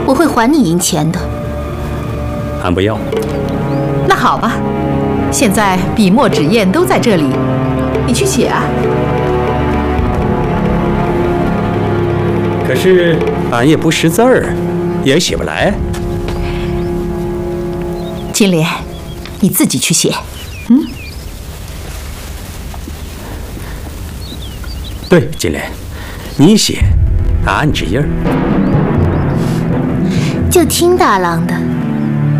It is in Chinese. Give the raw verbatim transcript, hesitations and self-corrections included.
我会还你银钱的。 俺不要。 那好吧，现在笔墨纸砚都在这里，你去写啊。 可是俺也不识字儿，也写不来。 金莲，你自己去写。嗯。 对，金莲，你写，俺按指印儿。 就听大郎的。